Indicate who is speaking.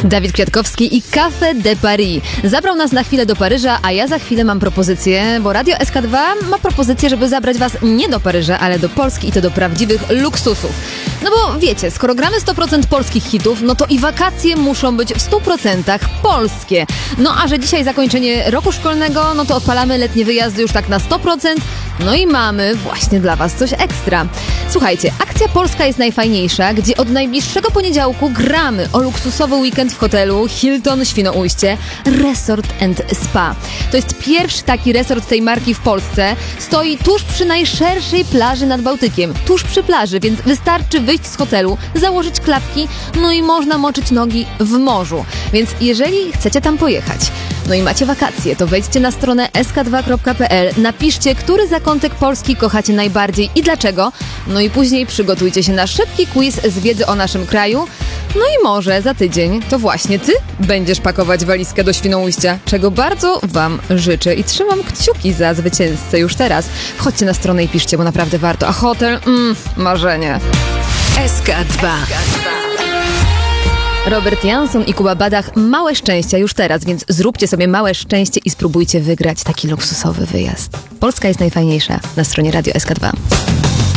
Speaker 1: Dawid Kwiatkowski i Café de Paris zabrał nas na chwilę do Paryża, a ja za chwilę mam propozycję, bo Radio SK2 ma propozycję, żeby zabrać was nie do Paryża, ale do Polski i to do prawdziwych luksusów. No bo wiecie, skoro gramy 100% polskich hitów, no to i wakacje muszą być w 100% polskie. No a że dzisiaj zakończenie roku szkolnego, no to odpalamy letnie wyjazdy już tak na 100%, no i mamy właśnie dla was coś ekstra. Słuchajcie, akcja Polska jest najfajniejsza, gdzie od najbliższego poniedziałku gramy o luksusowy weekend w hotelu Hilton Świnoujście Resort & Spa. To jest pierwszy taki resort tej marki w Polsce. Stoi tuż przy najszerszej plaży nad Bałtykiem. Tuż przy plaży, więc wystarczy wyjść z hotelu, założyć klapki, no i można moczyć nogi w morzu. Więc jeżeli chcecie tam pojechać, no i macie wakacje, to wejdźcie na stronę sk2.pl, napiszcie, który zakątek Polski kochacie najbardziej i dlaczego. No i później przygotujcie się na szybki quiz z wiedzy o naszym kraju. No i może za tydzień to właśnie ty będziesz pakować walizkę do Świnoujścia, czego bardzo wam życzę i trzymam kciuki za zwycięzcę już teraz. Wchodźcie na stronę i piszcie, bo naprawdę warto. A hotel? Marzenie.
Speaker 2: SK2.
Speaker 1: Robert Jansson i Kuba Badach, małe szczęścia już teraz, więc zróbcie sobie małe szczęście i spróbujcie wygrać taki luksusowy wyjazd. Polska jest najfajniejsza na stronie Radio SK2.